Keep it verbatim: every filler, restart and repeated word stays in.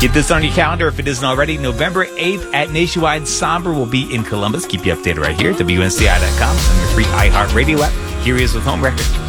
Get this on your calendar if it isn't already. November eighth at Nationwide Somber will be in Columbus. Keep you updated right here at W N C I dot com on your free iHeartRadio app. Here he is with Home Record.